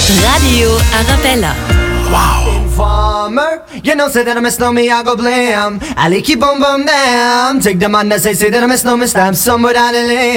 Radio Arabella. Informer, you know, say that I'm a snowman, I go blam. I like keep boom boom damn. Take the man that say that I'm a snowman, stamp somewhere down the lane.